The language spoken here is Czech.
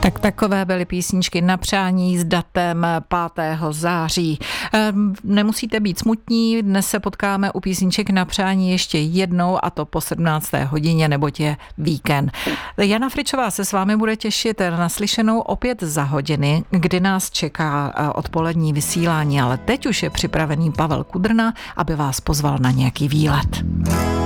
Tak takové byly písničky na přání s datem 5. září. Nemusíte být smutní, dnes se potkáme u písniček na přání ještě jednou, a to po 17. hodině, neboť je víkend. Jana Fričová se s vámi bude těšit na slyšenou opět za hodiny, kdy nás čeká odpolední vysílání, ale teď už je připravený Pavel Kudrna, aby vás pozval na nějaký výlet.